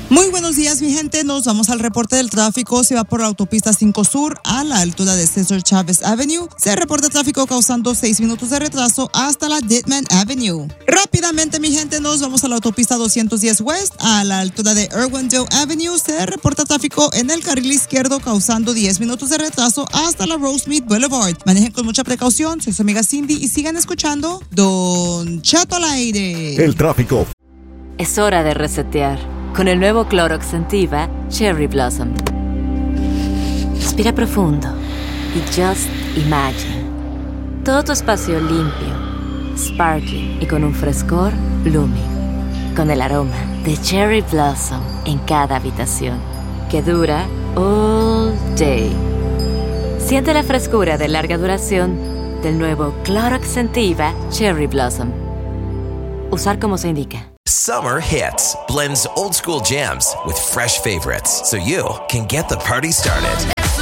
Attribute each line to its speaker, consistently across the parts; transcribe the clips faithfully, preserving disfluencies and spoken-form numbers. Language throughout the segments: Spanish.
Speaker 1: Muy buenos días, mi gente. Nos vamos al reporte del tráfico. Se va por la autopista cinco Sur a la altura de Cesar Chavez Avenue. Se reporta tráfico causando seis minutos de retraso hasta la Ditman Avenue. Rápidamente, mi gente, nos vamos a la autopista doscientos diez West a la altura de Irwindale Avenue. Se reporta tráfico en el carril izquierdo causando diez minutos de retraso hasta la Rosemead Boulevard. Manejen con mucha precaución. Soy su amiga Cindy y sigan escuchando Don Chato al aire.
Speaker 2: El tráfico.
Speaker 3: Es hora de resetear. Con el nuevo Clorox Scentiva Cherry Blossom. Respira profundo y just imagine. Todo tu espacio limpio, sparkling y con un frescor blooming. Con el aroma de Cherry Blossom en cada habitación, que dura all day. Siente la frescura de larga duración del nuevo Clorox Scentiva Cherry Blossom. Usar como se indica.
Speaker 4: Summer Hits blends old school jams with fresh favorites so you can get the party started.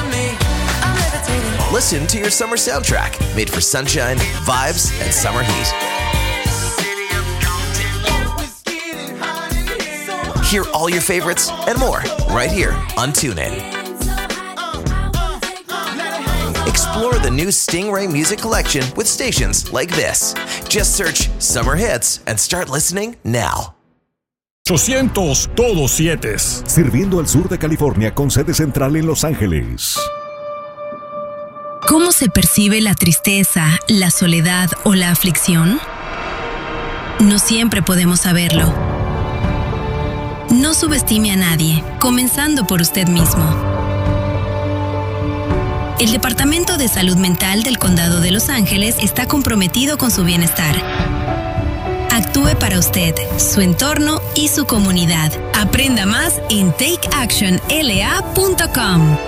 Speaker 4: Listen to your summer soundtrack made for sunshine, vibes, and summer heat. Hear all your favorites and more right here on TuneIn. Explore the new Stingray Music Collection with stations like this. Just search Summer Hits and start listening now.
Speaker 2: ochocientos todos siete. Sirviendo al sur de California con sede central en Los Ángeles.
Speaker 5: ¿Cómo se percibe la tristeza, la soledad o la aflicción? No siempre podemos saberlo. No subestime a nadie, comenzando por usted mismo. El Departamento de Salud Mental del Condado de Los Ángeles está comprometido con su bienestar. Actúe para usted, su entorno y su comunidad. Aprenda más en take action l a punto com.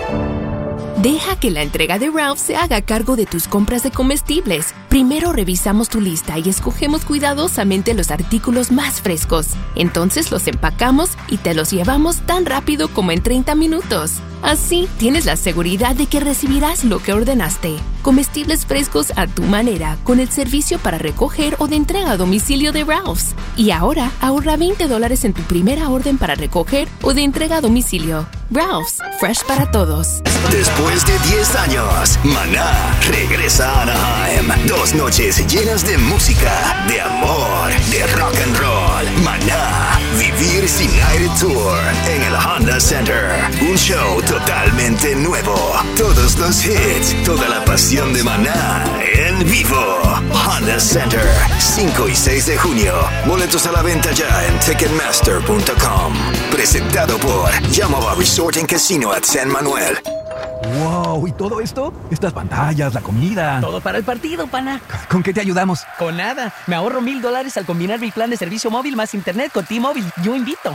Speaker 6: Deja que la entrega de Ralph se haga cargo de tus compras de comestibles. Primero revisamos tu lista y escogemos cuidadosamente los artículos más frescos. Entonces los empacamos y te los llevamos tan rápido como en treinta minutos. Así tienes la seguridad de que recibirás lo que ordenaste. Comestibles frescos a tu manera con el servicio para recoger o de entrega a domicilio de Ralph's. Y ahora ahorra veinte dólares en tu primera orden para recoger o de entrega a domicilio. Ralph's, fresh para todos.
Speaker 7: Después de diez años, Maná regresa a Anaheim. Dos noches llenas de música, de amor, de rock and roll. Maná, Vivir Sin Aire Tour en el Honda Center. Un show totalmente nuevo. Todos los hits, toda la pasión de Maná en vivo. Honda Center, cinco y seis de junio. Boletos a la venta ya en ticketmaster punto com. Presentado por Yamava Resort and Casino at San Manuel.
Speaker 8: Wow, ¿y todo esto? Estas pantallas, la comida.
Speaker 9: Todo para el partido, pana.
Speaker 8: ¿Con qué te ayudamos?
Speaker 9: Con nada. Me ahorro mil dólares al combinar mi plan de servicio móvil más internet con T-Mobile. Yo invito.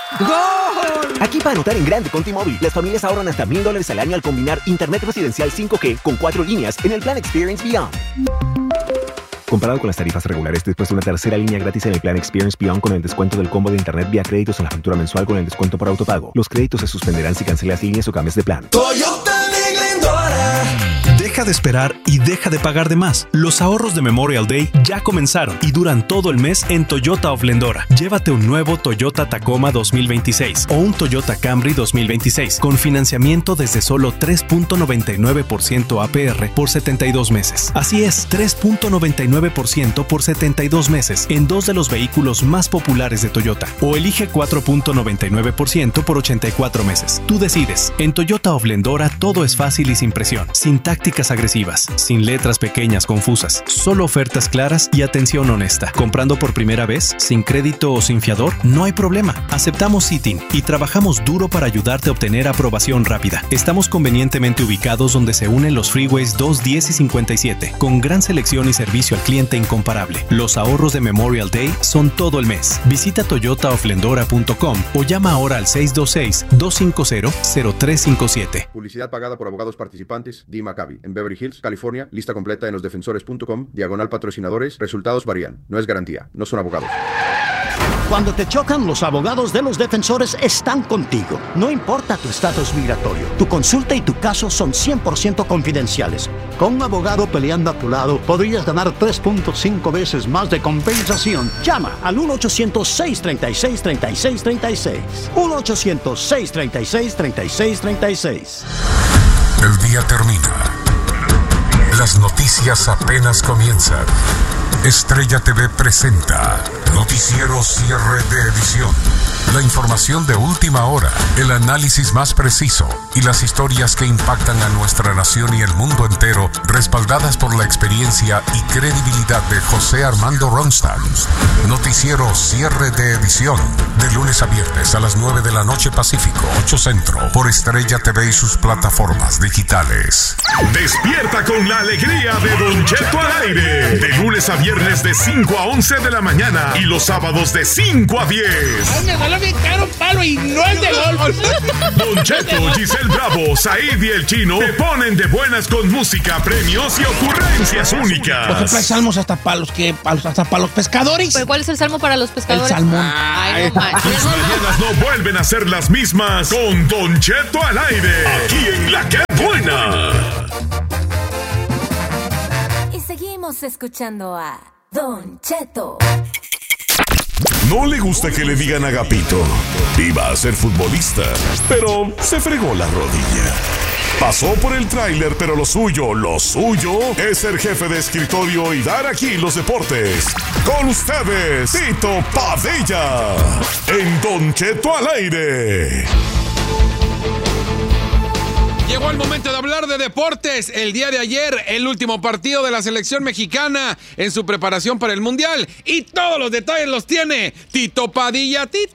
Speaker 8: ¡Gol!
Speaker 10: Aquí para anotar en grande con T-Mobile, las familias ahorran hasta mil dólares al año al combinar internet residencial cinco G con cuatro líneas en el plan Experience Beyond. Comparado con las tarifas regulares, después de una tercera línea gratis en el plan Experience Beyond con el descuento del combo de internet vía créditos en la factura mensual con el descuento por autopago. Los créditos se suspenderán si cancelas líneas o cambies de plan.
Speaker 11: Toyota de Glendora.
Speaker 12: Deja de esperar y deja de pagar de más. Los ahorros de Memorial Day ya comenzaron y duran todo el mes en Toyota of Glendora. Llévate un nuevo Toyota Tacoma dos mil veintiséis o un Toyota Camry dos mil veintiséis con financiamiento desde solo tres punto noventa y nueve por ciento A P R por setenta y dos meses. Así es, tres punto noventa y nueve por ciento por setenta y dos meses en dos de los vehículos más populares de Toyota. O elige cuatro punto noventa y nueve por ciento por ochenta y cuatro meses. Tú decides. En Toyota of Glendora todo es fácil y sin presión, sin tácticas agresivas, sin letras pequeñas confusas, solo ofertas claras y atención honesta. Comprando por primera vez, sin crédito o sin fiador, no hay problema. Aceptamos Citing y trabajamos duro para ayudarte a obtener aprobación rápida. Estamos convenientemente ubicados donde se unen los freeways dos, diez y cincuenta y siete, con gran selección y servicio al cliente incomparable. Los ahorros de Memorial Day son todo el mes. Visita toyota of glendora punto com o llama ahora al seis dos seis, dos cinco cero, cero tres cinco siete.
Speaker 13: Publicidad pagada por abogados participantes, D. Maccabi, en Beverly Hills, California. Lista completa en los defensores punto com, diagonal patrocinadores. Resultados varían. No es garantía. No son abogados.
Speaker 14: Cuando te chocan, los abogados de los defensores están contigo. No importa tu estatus migratorio, tu consulta y tu caso son cien por ciento confidenciales. Con un abogado peleando a tu lado, podrías ganar tres punto cinco veces más de compensación. Llama al uno ochocientos, seiscientos treinta y seis, treinta y seis treinta y seis. uno ochocientos, seiscientos treinta y seis, treinta y seis treinta y seis.
Speaker 2: El día termina. Las noticias apenas comienzan. Estrella T V presenta Noticiero Cierre de Edición. La información de última hora, el análisis más preciso y las historias que impactan a nuestra nación y el mundo entero, respaldadas por la experiencia y credibilidad de José Armando Ronstadt. Noticiero Cierre de Edición, de lunes a viernes a las nueve de la noche Pacífico, ocho Centro, por Estrella T V y sus plataformas digitales.
Speaker 15: Despierta con la alegría de Don Cheto al aire, de lunes a viernes de cinco a once de la mañana y los sábados de cinco a diez.
Speaker 16: Ay, me salió bien caro un palo y no es de golf.
Speaker 15: Don Cheto, Giselle Bravo, Said y el Chino te ponen de buenas con música, premios y ocurrencias únicas.
Speaker 16: Por ejemplo, hay salmos hasta para los, que, hasta para los pescadores.
Speaker 17: ¿Pero cuál es el salmo para los pescadores?
Speaker 16: El salmón.
Speaker 17: Ay, no manches.
Speaker 15: Tus mañanas no vuelven a ser las mismas con Don Cheto al aire, aquí en La Que Buena.
Speaker 3: Y seguimos escuchando a Don Cheto.
Speaker 2: No le gusta que le digan Agapito. Iba a ser futbolista, pero se fregó la rodilla. Pasó por el tráiler, pero lo suyo, lo suyo es ser jefe de escritorio y dar aquí los deportes. Con ustedes, Tito Padilla, en Don Cheto al aire.
Speaker 18: Llegó el momento de hablar de deportes. El día de ayer, el último partido de la selección mexicana en su preparación para el Mundial. Y todos los detalles los tiene Tito Padilla. ¡Tito!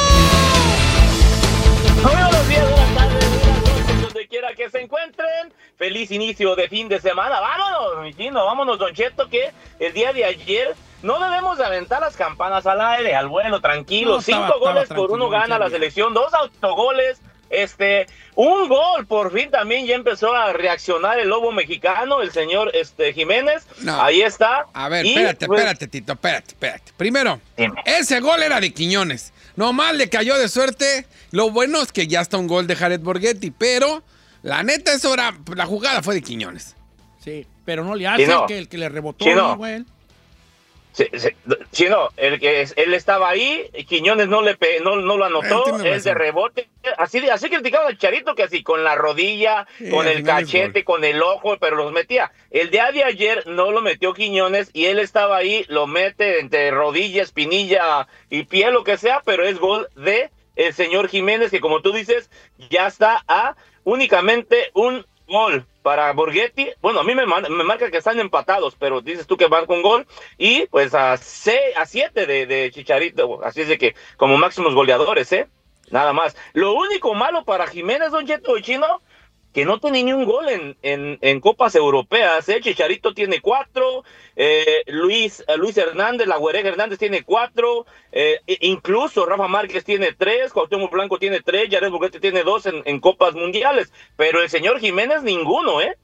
Speaker 19: Muy buenos días, buenas tardes, buenas noches, donde quiera que se encuentren. Feliz inicio de fin de semana. Vámonos, mi chino, vámonos, Don Cheto, que el día de ayer no debemos de aventar las campanas al aire, al vuelo, tranquilo. No, estaba, Cinco goles por uno gana la selección, dos autogoles. Este, un gol, por fin también ya empezó a reaccionar el lobo mexicano, el señor este, Jiménez. No. Ahí está.
Speaker 18: A ver, y, espérate, pues, espérate, Tito, espérate, espérate. Primero, dime. Ese gol era de Quiñones. Nomás le cayó de suerte. Lo bueno es que ya está un gol de Jared Borghetti, pero la neta, eso era, la jugada fue de Quiñones.
Speaker 16: Sí, pero no le hace no. que el que le rebotó,
Speaker 19: no.
Speaker 16: güey.
Speaker 19: Sí, sí, sí, no, el que es, él estaba ahí, Quiñones no le pe, no, no lo anotó, él de rebote, así, así criticaba al Charito, que así, con la rodilla, sí, con el cachete, con el ojo, pero los metía. El día de ayer no lo metió Quiñones y él estaba ahí, lo mete entre rodilla, espinilla y pie, lo que sea, pero es gol de el señor Jiménez, que como tú dices, ya está a únicamente un gol para Borghetti. Bueno, a mí me, me marca que están empatados, pero dices tú que van con gol. Y pues a siete de, de Chicharito. Así es de que como máximos goleadores, ¿eh? Nada más. Lo único malo para Jiménez, Don Cheto, Chino, que no tiene ni un gol en, en, en copas europeas, ¿eh? Chicharito tiene cuatro, eh, Luis, eh, Luis Hernández, la Güereja Hernández tiene cuatro, eh, incluso Rafa Márquez tiene tres, Cuauhtémoc Blanco tiene tres, Jared Borghetti tiene dos en, en copas mundiales, pero el señor Jiménez ninguno, ¿eh?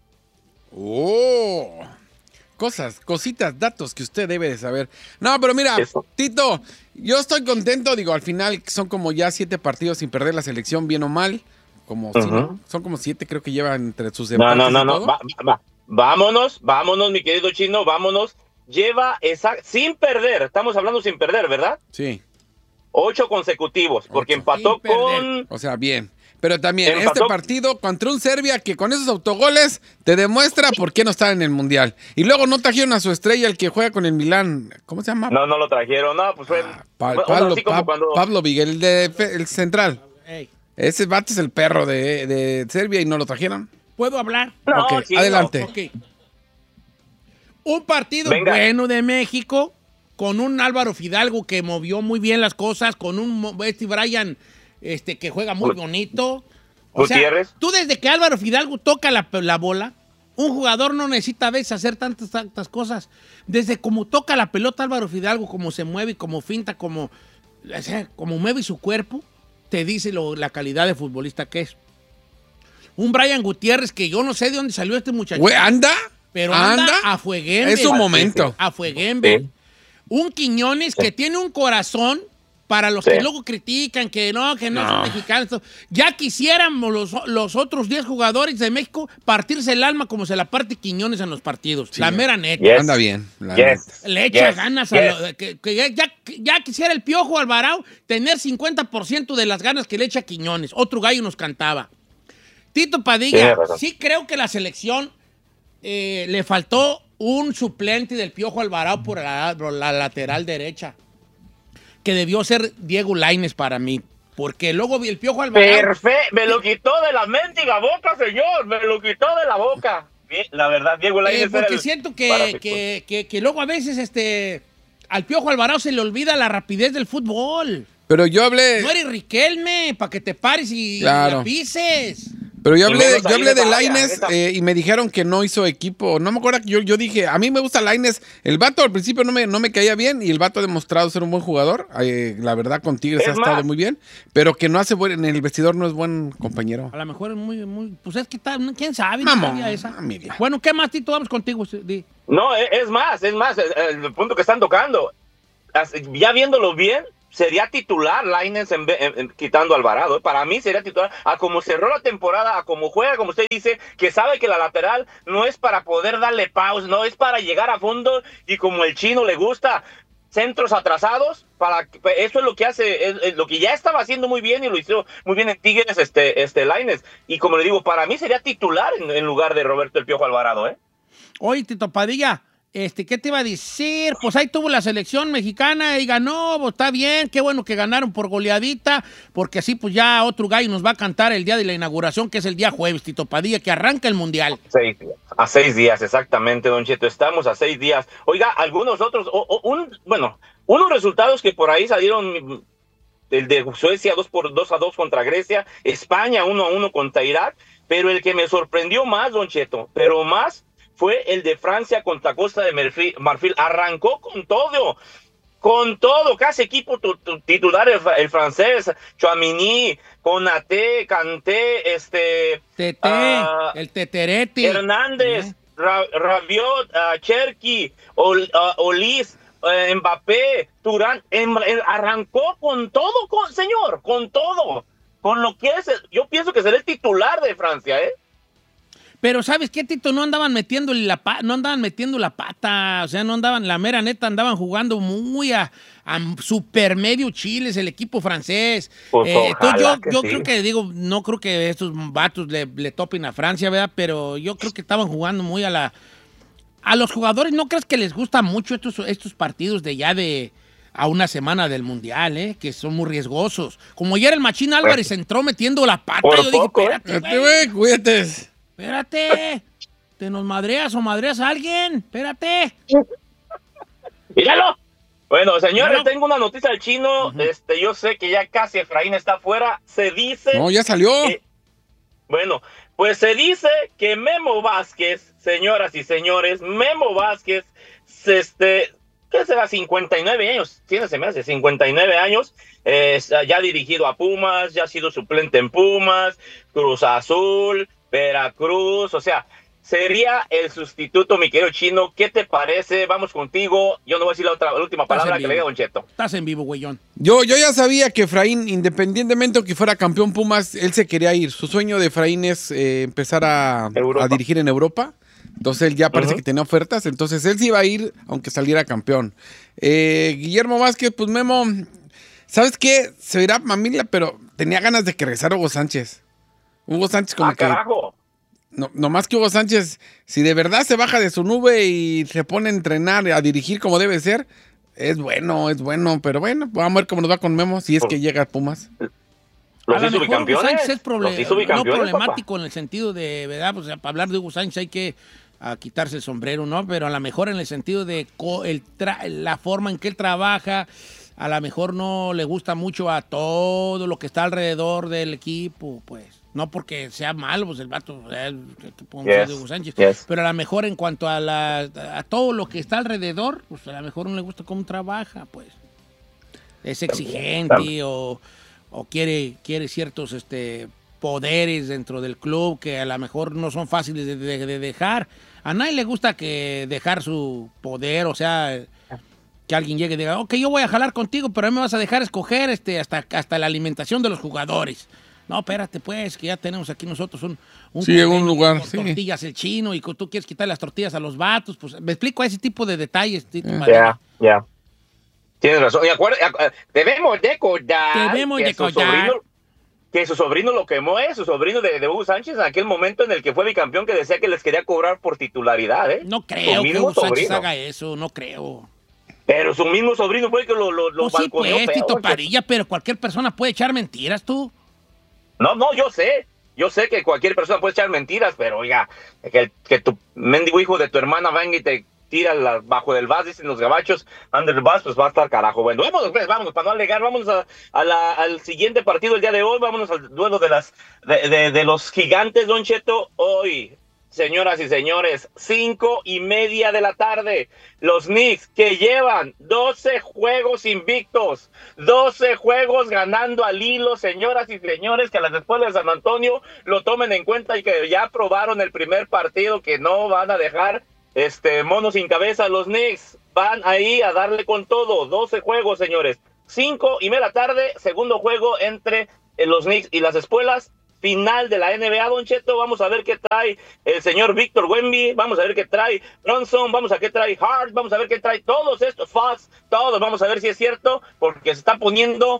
Speaker 18: Oh, cosas, cositas, datos que usted debe de saber. No, pero mira, Eso. Tito, yo estoy contento, digo, al final son como ya siete partidos sin perder la selección, bien o mal. Como uh-huh. sí, ¿no? Son como siete, creo que llevan entre sus
Speaker 19: empates. No, no, no, no. Va, va. Vámonos, vámonos, mi querido Chino, vámonos. Lleva esa sin perder, estamos hablando sin perder, ¿verdad?
Speaker 18: Sí.
Speaker 19: Ocho consecutivos, porque Ocho. empató sin con.
Speaker 18: Perder. O sea, bien. Pero también empató... este partido contra un Serbia que con esos autogoles te demuestra por qué no está en el Mundial. Y luego no trajeron a su estrella, el que juega con el Milán. ¿Cómo se llama?
Speaker 19: No, no lo trajeron. No, pues fue.
Speaker 18: Ah, pa- Pablo, pa- cuando... Pablo Vigel, el, de, el central. Hey. Ese vato es el perro de, de Serbia y no lo trajeron.
Speaker 16: ¿Puedo hablar?
Speaker 19: No,
Speaker 18: okay,
Speaker 19: sí,
Speaker 18: adelante.
Speaker 16: No. Okay. Un partido Venga. bueno de México, con un Álvaro Fidalgo que movió muy bien las cosas, con un Steve Bryan este, que juega muy bonito. O sea, tú desde que Álvaro Fidalgo toca la, la bola, un jugador no necesita a veces hacer tantas, tantas cosas. Desde como toca la pelota Álvaro Fidalgo, como se mueve, como finta, como, o sea, como mueve su cuerpo, te dice lo, la calidad de futbolista que es. Un Brian Gutiérrez que yo no sé de dónde salió este muchacho.
Speaker 18: Güey, ¿anda?
Speaker 16: Pero anda, anda a fueguembe.
Speaker 18: Es un momento.
Speaker 16: A fueguembe. Sí. un Quiñones sí. que tiene un corazón para los sí. que luego critican que no, que no, no. son mexicanos. Ya quisiéramos los, los otros diez jugadores de México partirse el alma como se la parte Quiñones en los partidos. Sí. La mera neta.
Speaker 18: Yes. Anda bien.
Speaker 16: Yes. Le echa yes. ganas yes. a lo, que, que ya, ya quisiera el Piojo Alvarado tener cincuenta por ciento de las ganas que le echa Quiñones. Otro gallo nos cantaba. Tito Padilla, sí, sí creo que la selección eh, le faltó un suplente del Piojo Alvarado por la, por la lateral derecha, que debió ser Diego Lainez para mí, porque luego el Piojo Alvarado...
Speaker 19: Perfecto, me lo quitó de la mendiga boca, señor, me lo quitó de la boca. La verdad, Diego Lainez...
Speaker 16: Eh, porque siento que, que, que, que luego a veces este, al Piojo Alvarado se le olvida la rapidez del fútbol.
Speaker 18: Pero yo hablé...
Speaker 16: No eres Riquelme, para que te pares y,
Speaker 18: claro.
Speaker 16: y la pises.
Speaker 18: Pero yo hablé, yo hablé de Lainez eh, y me dijeron que no hizo equipo. No me acuerdo, yo, yo dije, a mí me gusta Lainez. El vato al principio no me, no me caía bien y el vato ha demostrado ser un buen jugador. Eh, la verdad, con Tigres ha estado muy bien. Pero que no hace buen, en el vestidor no es buen compañero.
Speaker 16: A lo mejor es muy, muy... Pues es que está, quién sabe.
Speaker 18: Mamón,
Speaker 16: esa. Bueno, ¿qué más, Tito? Vamos contigo. Di.
Speaker 19: No, es más, es más, el, el punto que están tocando. Ya viéndolo bien, sería titular Lainez en, en, en, quitando a Alvarado. Para mí sería titular. A como cerró la temporada, a como juega, como usted dice, que sabe que la lateral no es para poder darle pausa, no es para llegar a fondo y como el chino le gusta, centros atrasados. Para eso es lo que hace, es, es lo que ya estaba haciendo muy bien y lo hizo muy bien en Tigres este, este Lainez. Y como le digo, para mí sería titular en, en lugar de Roberto el Piojo Alvarado, ¿eh?
Speaker 16: Oye, Tito Padilla, Este, ¿qué te iba a decir? Pues ahí tuvo la selección mexicana y ganó, pues está bien, qué bueno que ganaron por goleadita, porque así pues ya otro gallo nos va a cantar el día de la inauguración, que es el día jueves, Tito Padilla, que arranca el Mundial.
Speaker 19: Seis días, a seis días, exactamente, Don Cheto, estamos a seis días. Oiga, algunos otros, o, o, un, bueno, unos resultados que por ahí salieron, el de Suecia dos por dos a dos contra Grecia, España uno a uno contra Irak, pero el que me sorprendió más, Don Cheto, pero más, fue el de Francia contra Costa de Marfil. Marfil. Arrancó con todo, con todo, casi equipo tu, tu, titular el, el francés, Tchouaméni, Konaté, Kanté, este...
Speaker 16: Tete, uh, el Teterete.
Speaker 19: Hernández, ¿eh? Ra, Rabiot, uh, Cherki, Ol, uh, Olis, uh, Mbappé, Turán, en, en, arrancó con todo, con, señor, con todo, con lo que es, yo pienso que será el titular de Francia, ¿eh?
Speaker 16: Pero ¿sabes qué, Tito? No andaban metiendo la pa no andaban metiendo la pata, o sea, no andaban, la mera neta, andaban jugando muy a, a super medio chiles el equipo francés.
Speaker 19: Pues
Speaker 16: eh, entonces yo, yo
Speaker 19: sí.
Speaker 16: creo que, digo, no creo que estos vatos le, le topen a Francia, ¿verdad? Pero yo creo que estaban jugando muy a la... A los jugadores, ¿no crees que les gusta mucho estos, estos partidos de ya de... a una semana del Mundial, ¿eh? Que son muy riesgosos. Como ayer el Machín Álvarez entró metiendo la pata,
Speaker 19: Por
Speaker 16: yo
Speaker 19: poco,
Speaker 16: dije, espérate,
Speaker 18: güey, cuídate.
Speaker 16: Espérate, te nos madreas o madreas a alguien, espérate.
Speaker 19: Míralo. Bueno, señores, Míralo. Tengo una noticia del chino. Uh-huh. Este, yo sé que ya casi Efraín está afuera. Se dice.
Speaker 18: No, ya salió.
Speaker 19: Que, bueno, pues se dice que Memo Vázquez, señoras y señores, Memo Vázquez, este, ¿qué será? cincuenta y nueve años. Tiene, se me hace cincuenta y nueve años. Eh, ya ha dirigido a Pumas, ya ha sido suplente en Pumas, Cruz Azul, Veracruz, o sea, sería el sustituto, mi querido chino. ¿Qué te parece? Vamos contigo. Yo no voy a decir la, otra, la última palabra que le diga Don Cheto.
Speaker 16: Estás en vivo, güeyón.
Speaker 18: Yo, yo ya sabía que Efraín, independientemente de que fuera campeón Pumas, él se quería ir. Su sueño de Efraín es eh, empezar a, a dirigir en Europa. Entonces él ya parece uh-huh. que tenía ofertas. Entonces él sí iba a ir aunque saliera campeón. Eh, Guillermo Vázquez, pues Memo, ¿sabes qué? Se verá mamila, pero tenía ganas de que regresara Hugo Sánchez. Hugo Sánchez como
Speaker 19: ah,
Speaker 18: que...
Speaker 19: carajo.
Speaker 18: No, no más que Hugo Sánchez, si de verdad se baja de su nube y se pone a entrenar, a dirigir como debe ser, es bueno, es bueno. Pero bueno, vamos a ver cómo nos va con Memo, si es que llega a Pumas.
Speaker 19: Los
Speaker 16: a lo mejor Hugo Sánchez es proble no problemático
Speaker 19: papá.
Speaker 16: En el sentido de, ¿verdad? Pues para hablar de Hugo Sánchez hay que a quitarse el sombrero, ¿no? Pero a lo mejor en el sentido de el la forma en que él trabaja... A lo mejor no le gusta mucho a todo lo que está alrededor del equipo, pues. No porque sea malo, pues el vato, el equipo yes, de Hugo Sánchez. Yes. Pero a lo mejor en cuanto a, la, a todo lo que está alrededor, pues a lo mejor no le gusta cómo trabaja, pues. Es exigente o, o quiere, quiere ciertos este, poderes dentro del club que a lo mejor no son fáciles de, de, de dejar. A nadie le gusta que dejar su poder, o sea... que alguien llegue y diga, ok, yo voy a jalar contigo, pero a mí me vas a dejar escoger este, hasta, hasta la alimentación de los jugadores. No, espérate, pues, que ya tenemos aquí nosotros un... un
Speaker 18: sí, en un lugar,
Speaker 16: con
Speaker 18: sí.
Speaker 16: tortillas el chino y tú quieres quitar las tortillas a los vatos. Pues me explico ese tipo de detalles.
Speaker 19: Ya, ya. Yeah, yeah. Tienes razón. Y acuerda, debemos recordar
Speaker 16: debemos
Speaker 19: que,
Speaker 16: recordar.
Speaker 19: Su sobrino, que su sobrino lo quemó, ¿eh? Su sobrino de, de Hugo Sánchez en aquel momento en el que fue bicampeón, que decía que les quería cobrar por titularidad, ¿eh?
Speaker 16: No creo que Hugo Sánchez haga eso, no creo.
Speaker 19: Pero su mismo sobrino fue el que lo, lo, lo
Speaker 16: pues
Speaker 19: balconeó.
Speaker 16: Sí, pues, Tito Padilla, pero cualquier persona puede echar mentiras, tú.
Speaker 19: No, no, yo sé. Yo sé que cualquier persona puede echar mentiras, pero oiga, que, que tu mendigo hijo de tu hermana venga y te tira la, bajo del vas, dicen los gabachos, under the bus, pues va a estar carajo. Bueno, vámonos, pues, vámonos, para no alegar, vámonos a, a la, al siguiente partido el día de hoy, vámonos al duelo de las de, de, de los gigantes, Don Cheto, hoy. Señoras y señores, cinco y media de la tarde, los Knicks que llevan doce juegos invictos, doce juegos ganando al hilo, señoras y señores, que a las escuelas de San Antonio lo tomen en cuenta y que ya probaron el primer partido, que no van a dejar este mono sin cabeza. Los Knicks van ahí a darle con todo, doce juegos, señores, cinco y media de la tarde, segundo juego entre los Knicks y las espuelas. Final de la N B A, Don Cheto, vamos a ver qué trae el señor Víctor Wemby, vamos a ver qué trae Bronson, vamos a ver qué trae Hart, vamos a ver qué trae todos estos Fox, todos, vamos a ver si es cierto, porque se está poniendo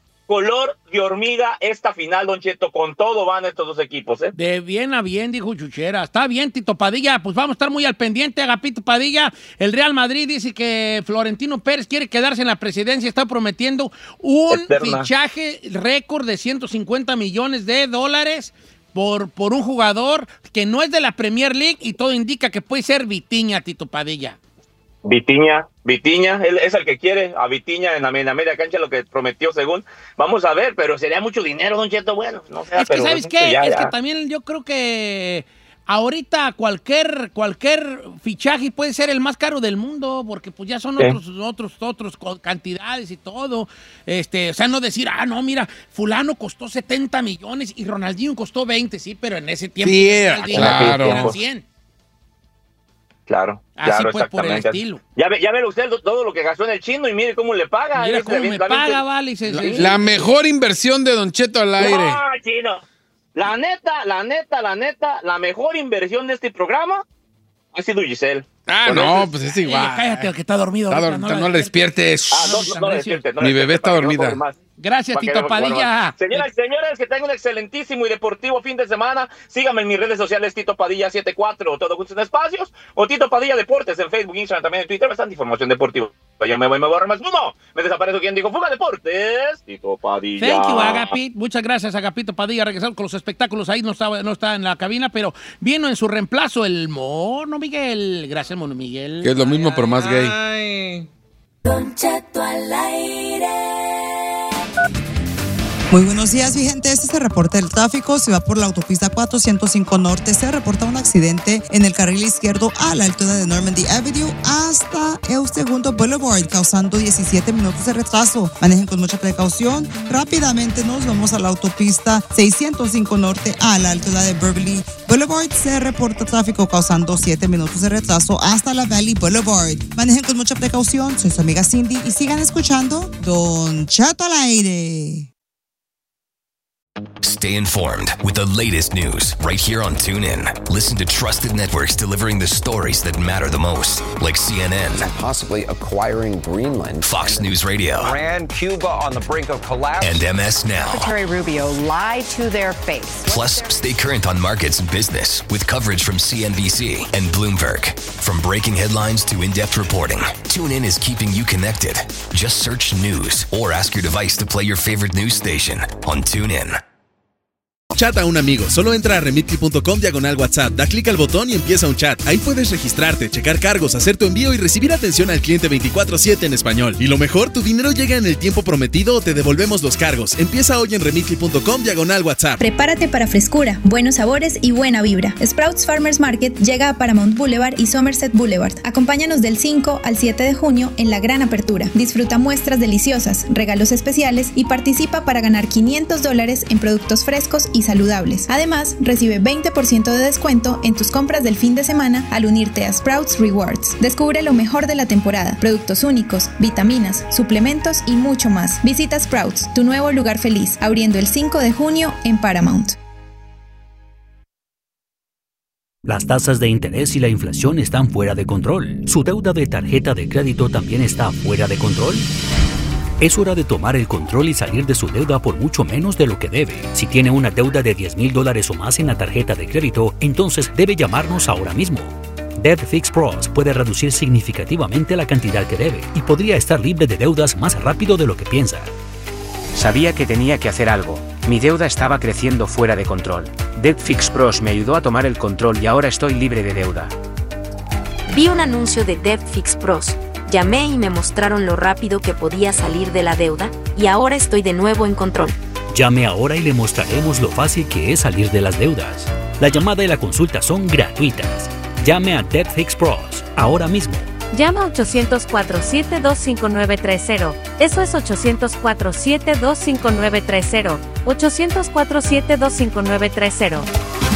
Speaker 19: color de hormiga esta final, Don Cheto, con todo van estos dos equipos, ¿eh?
Speaker 16: De bien a bien, dijo Chuchera. Está bien, Tito Padilla, pues vamos a estar muy al pendiente, Agapito Padilla. El Real Madrid dice que Florentino Pérez quiere quedarse en la presidencia, está prometiendo un Eterna. fichaje récord de ciento cincuenta millones de dólares por, por un jugador que no es de la Premier League y todo indica que puede ser Vitinha, Tito Padilla.
Speaker 19: Vitinha, Vitinha, él es el que quiere a Vitinha en la, en la media cancha, lo que prometió según. Vamos a ver, pero sería mucho dinero, Don Cheto, bueno, no sé.
Speaker 16: Es que,
Speaker 19: pero
Speaker 16: ¿sabes qué?
Speaker 19: Ya,
Speaker 16: es
Speaker 19: ya.
Speaker 16: que también yo creo que ahorita cualquier, cualquier fichaje puede ser el más caro del mundo, porque pues ya son
Speaker 19: ¿Sí?
Speaker 16: otros, otros, otros cantidades y todo. Este, o sea, no decir, ah, no, mira, fulano costó setenta millones y Ronaldinho costó veinte, sí, pero en ese tiempo
Speaker 18: sí,
Speaker 16: Ronaldinho
Speaker 18: claro.
Speaker 16: eran cien.
Speaker 19: Claro,
Speaker 16: Así
Speaker 19: claro,
Speaker 16: pues, por el estilo.
Speaker 19: Ya ve, ya ve usted todo lo que gastó en el chino y mire cómo le paga.
Speaker 16: Mira
Speaker 19: Él
Speaker 16: cómo
Speaker 19: se-
Speaker 16: me
Speaker 19: también
Speaker 16: paga,
Speaker 19: se-
Speaker 16: vale. y se-
Speaker 18: La,
Speaker 16: se-
Speaker 18: la mejor inversión de Don Cheto al aire.
Speaker 19: No, chino. La neta, la neta, la neta, la mejor inversión de este programa ha sido Giselle.
Speaker 18: Ah,
Speaker 19: Con
Speaker 18: no,
Speaker 19: ese-
Speaker 18: pues es igual.
Speaker 16: Eh, cállate, el que está dormido.
Speaker 18: Está
Speaker 16: ahorita,
Speaker 18: dor- no le despiertes.
Speaker 19: Ah, no, no, no le despierte, no le
Speaker 18: Mi bebé
Speaker 19: despierte,
Speaker 18: está
Speaker 19: para que no
Speaker 18: dormida.
Speaker 19: cobre más.
Speaker 16: Gracias,
Speaker 19: Para que
Speaker 16: Tito
Speaker 19: no cobre
Speaker 16: Padilla.
Speaker 19: más. Señoras y señores, que tengan un excelentísimo y deportivo fin de semana. Síganme en mis redes sociales, Tito Padilla setenta y cuatro, todo juntos en espacios, o Tito Padilla Deportes en Facebook, Instagram, también en Twitter, bastante información deportiva. Yo me voy, me borro más uno. Me desaparezco. ¿Quién dijo Fuga Deportes? Tito Padilla.
Speaker 16: Thank you, Agapit. Muchas gracias, Agapito Padilla. Regresamos con los espectáculos. Ahí no está, no está en la cabina, pero vino en su reemplazo el Mono Miguel. Gracias, Mono Miguel.
Speaker 18: Que es lo mismo, pero más gay.
Speaker 11: Ay.
Speaker 5: Don Cheto al aire.
Speaker 1: Muy buenos días, mi gente. Este es el reporte del tráfico. Se va por la autopista cuatrocientos cinco Norte. Se reporta un accidente en el carril izquierdo a la altura de Normandy Avenue hasta el segundo Boulevard, causando diecisiete minutos de retraso. Manejen con mucha precaución. Rápidamente nos vamos a la autopista seiscientos cinco Norte a la altura de Beverly Boulevard. Se reporta tráfico causando siete minutos de retraso hasta la Valley Boulevard. Manejen con mucha precaución. Soy su amiga Cindy y sigan escuchando Don Cheto al aire.
Speaker 7: Stay informed with the latest news right here on TuneIn. Listen to trusted networks delivering the stories that matter the most, like C N N,
Speaker 20: possibly acquiring Greenland,
Speaker 7: Fox News Radio,
Speaker 20: Iran, Cuba on the brink of collapse,
Speaker 7: and M S Now.
Speaker 21: Secretary Rubio lied to their face.
Speaker 7: Plus, stay current on markets and business with coverage from C N B C and Bloomberg. From breaking headlines to in-depth reporting, TuneIn is keeping you connected. Just search news or ask your device to play your favorite news station on TuneIn.
Speaker 22: Chat a un amigo. Solo entra a remitly punto com diagonal WhatsApp, da clic al botón y empieza un chat. Ahí puedes registrarte, checar cargos, hacer tu envío y recibir atención al cliente veinticuatro siete en español. Y lo mejor, tu dinero llega en el tiempo prometido o te devolvemos los cargos. Empieza hoy en remitly punto com diagonal WhatsApp.
Speaker 23: Prepárate para frescura, buenos sabores y buena vibra. Sprouts Farmers Market llega a Paramount Boulevard y Somerset Boulevard. Acompáñanos del cinco al siete de junio en la gran apertura. Disfruta muestras deliciosas, regalos especiales y participa para ganar quinientos dólares en productos frescos y saludables. Además, recibe veinte por ciento de descuento en tus compras del fin de semana al unirte a Sprouts Rewards. Descubre lo mejor de la temporada, productos únicos, vitaminas, suplementos y mucho más. Visita Sprouts, tu nuevo lugar feliz, abriendo el cinco de junio en Paramount.
Speaker 4: Las tasas de interés y la inflación están fuera de control. ¿Su deuda de tarjeta de crédito también está fuera de control? Es hora de tomar el control y salir de su deuda por mucho menos de lo que debe. Si tiene una deuda de diez mil dólares o más en la tarjeta de crédito, entonces debe llamarnos ahora mismo. Debt Fix Pros puede reducir significativamente la cantidad que debe y podría estar libre de deudas más rápido de lo que piensa.
Speaker 6: Sabía que tenía que hacer algo. Mi deuda estaba creciendo fuera de control. Debt Fix Pros me ayudó a tomar el control y ahora estoy libre de deuda.
Speaker 9: Vi un anuncio de Debt Fix Pros. Llamé y me mostraron lo rápido que podía salir de la deuda y ahora estoy de nuevo en control.
Speaker 4: Llame ahora y le mostraremos lo fácil que es salir de las deudas. La llamada y la consulta son gratuitas. Llame a Debt Fix Pros ahora mismo.
Speaker 24: Llama a ochocientos cuatro siete dos cinco nueve tres cero. Eso es ochocientos cuatro siete dos cinco nueve tres cero. ochocientos cuatro siete dos cinco nueve tres cero.